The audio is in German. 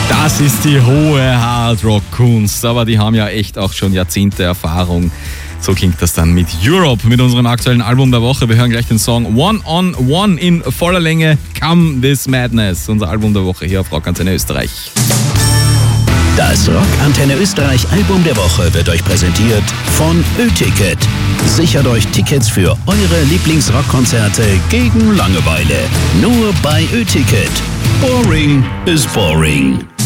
Das ist die hohe Hardrock-Kunst, aber die haben ja echt auch schon Jahrzehnte Erfahrung. So klingt das dann mit Europe, mit unserem aktuellen Album der Woche. Wir hören gleich den Song One on One in voller Länge, Come This Madness, unser Album der Woche hier auf Rock Antenne Österreich. Das Rock Antenne Österreich Album der Woche wird euch präsentiert von Ö-Ticket. Sichert euch Tickets für eure Lieblingsrockkonzerte gegen Langeweile. Nur bei Ö-Ticket. Boring is boring.